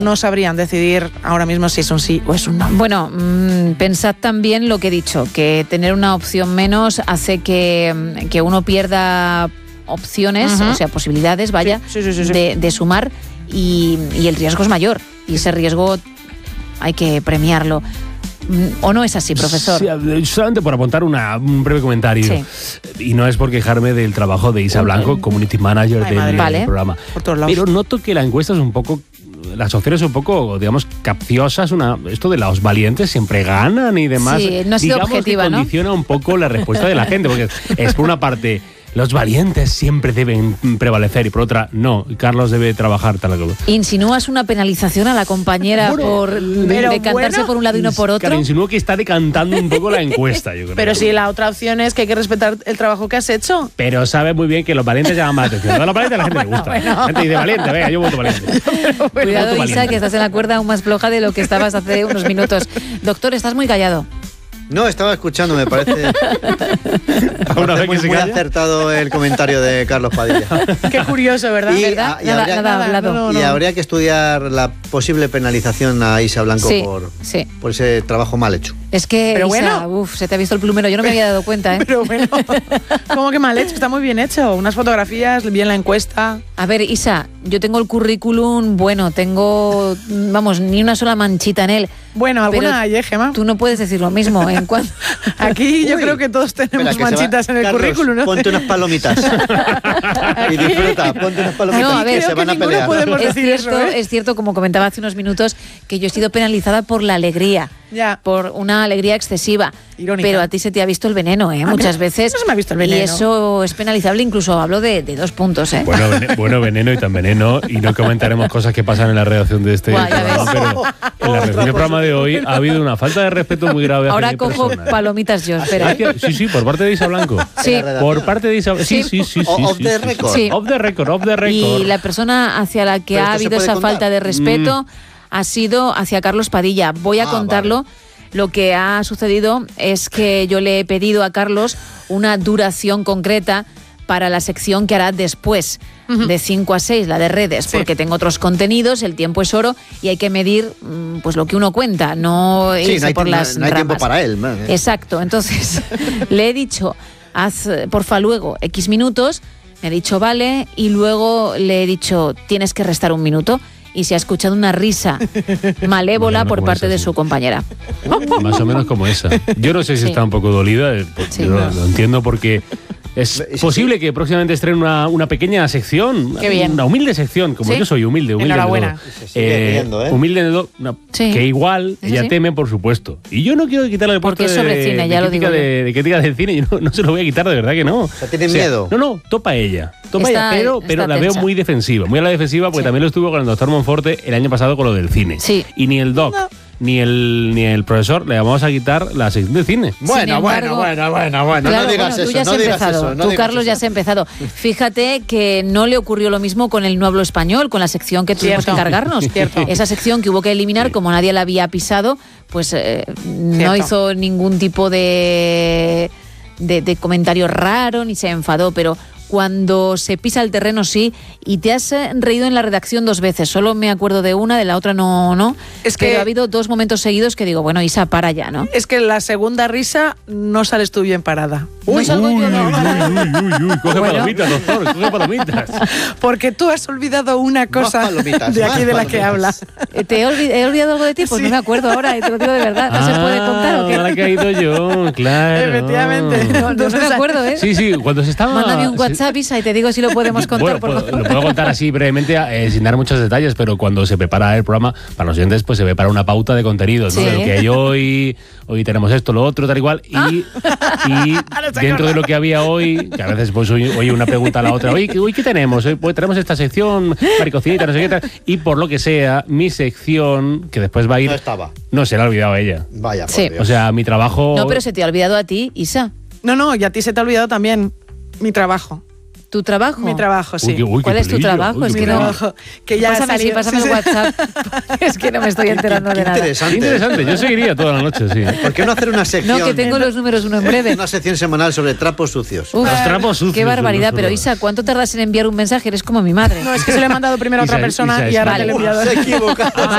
no sabrían decidir ahora mismo si es un sí o es un no. Bueno, pensad también lo que he dicho, que tener una opción menos hace que uno pierda opciones, o sea, posibilidades, Sí. de sumar y el riesgo es mayor. Y ese riesgo hay que premiarlo. ¿O no es así, profesor? Sí, solamente por apuntar un breve comentario. Sí. Y no es por quejarme del trabajo de Isa Blanco, community manager del programa. Por todos lados. Pero noto que la encuesta es un poco... Las opciones son un poco, digamos, capciosas. Esto de los valientes siempre ganan y demás. Sí, no ha sido digamos objetiva, que ¿no? condiciona un poco la respuesta de la gente. Porque es por una parte... Los valientes siempre deben prevalecer y por otra, no, Carlos debe trabajar tal como. ¿Insinúas una penalización a la compañera por decantarse por un lado y no por otro? Claro, insinúo que está decantando un poco la encuesta, yo creo. Pero si la otra opción es que hay que respetar el trabajo que has hecho. Pero sabe muy bien que los valientes llaman más la atención. A los valientes a la gente le gusta. La gente dice valiente, venga, yo voto valiente. Cuidado, Isa, que estás en la cuerda aún más floja de lo que estabas hace unos minutos. Doctor, estás muy callado. No, estaba escuchando, me parece muy acertado el comentario de Carlos Padilla. Qué curioso, ¿verdad? Y habría que estudiar la posible penalización a Isa Blanco por ese trabajo mal hecho. Es que, pero Isa, se te ha visto el plumero, yo no me había dado cuenta, ¿eh? Pero bueno, ¿cómo que mal hecho? Está muy bien hecho. Unas fotografías, bien la encuesta. A ver, Isa, yo tengo el currículum bueno, tengo, ni una sola manchita en él. Bueno, alguna hay, Gemma. Tú no puedes decir lo mismo. Aquí yo creo que todos tenemos manchitas en el Carlos, currículum, ¿no? Ponte unas palomitas. Y disfruta, ponte unas palomitas. No, a ver, que se van a pelear. Es cierto, como comentaba hace unos minutos, que yo he sido penalizada por la alegría. Ya. Por una alegría excesiva. Irónica. Pero a ti se te ha visto el veneno, muchas veces. No se me ha visto el veneno. Y eso es penalizable, incluso hablo de 2 puntos, Bueno, veneno y tan veneno. Y no comentaremos cosas que pasan en la redacción de este programa, pero en la redacción del programa de hoy ha habido una falta de respeto muy grave. Ahora cojo palomitas yo, espera. Sí, por parte de Isa Blanco. Sí. Por parte de Isa Blanco. Sí. Off the record. Sí. Off the record. Y la persona hacia la que ha habido esa falta de respeto ha sido hacia Carlos Padilla. Voy a contarlo. Vale. Lo que ha sucedido es que yo le he pedido a Carlos una duración concreta para la sección que hará después, de 5 a 6, la de redes, porque tengo otros contenidos, el tiempo es oro y hay que medir pues lo que uno cuenta, no irse por las ramas. No hay tiempo para él. Exacto, entonces le he dicho, haz porfa luego X minutos, me ha dicho vale, y luego le he dicho, tienes que restar 1 minuto. Y se ha escuchado una risa malévola por parte de su compañera. Más o menos como esa. Yo no sé si está un poco dolida, lo entiendo porque es posible que próximamente estrene una pequeña sección, una humilde sección, como yo soy humilde. Enhorabuena. Humilde, que igual ella teme, por supuesto. Y yo no quiero quitarle el puesto de crítica del cine, yo no se lo voy a quitar, de verdad que no. O sea, ¿tiene miedo? No, topa ella, pero la veo muy defensiva, muy a la defensiva, porque también lo estuvo con el doctor Monforte el año pasado con lo del cine. Sí. Y ni el doc ni el profesor le vamos a quitar la sección de cine. Bueno, claro, no digas eso. Tú ya has empezado. Tú, Carlos, ya has empezado. Fíjate que no le ocurrió lo mismo con el No Hablo Español, con la sección que tuvimos que encargarnos. Esa sección que hubo que eliminar, como nadie la había pisado, pues no hizo ningún tipo de comentario raro, ni se enfadó, pero cuando se pisa el terreno sí, y te has reído en la redacción 2 veces, solo me acuerdo de una, de la otra no. Pero ha habido 2 momentos seguidos que digo, bueno, Isa, para ya, ¿no? Es que la segunda risa no sales tú bien parada. Uy, coge palomitas, doctor, coge palomitas. Porque tú has olvidado una cosa de aquí de la que hablas. ¿He olvidado algo de ti? Pues no me acuerdo ahora, te lo digo de verdad. ¿No se puede contar o qué? No la he caído yo, claro. Efectivamente. No me acuerdo, ¿eh? Sí, cuando se estaba... Mándame un WhatsApp, Isa, y te digo si lo podemos contar. Bueno, lo puedo contar así brevemente, sin dar muchos detalles, pero cuando se prepara el programa, para los oyentes, pues se prepara una pauta de contenidos, ¿no? De lo que hay hoy tenemos esto, lo otro, tal igual, y dentro de lo que había hoy, que a veces pues oye una pregunta a la otra, hoy ¿qué tenemos? Pues tenemos esta sección, maricocinita, no sé qué tal, y por lo que sea, mi sección, que después va a ir... No estaba. No, se la ha olvidado a ella. Vaya, por Dios. O sea, mi trabajo... No, pero se te ha olvidado a ti, Isa. No, y a ti se te ha olvidado también mi trabajo. ¿Tu trabajo? Mi trabajo, sí. ¿Cuál es tu trabajo? Es que no. Que ya pásame el WhatsApp. Es que no me estoy enterando de nada. Interesante. Yo seguiría toda la noche, sí. ¿Por qué no hacer una sección? No, que tengo los números uno en breve. Una sección semanal sobre trapos sucios. Uf, los trapos sucios. Qué barbaridad. Pero Isa, ¿cuánto tardas en enviar un mensaje? Eres como mi madre. No, es que se lo he mandado primero a otra persona y ahora te lo he enviado. Se equivoca.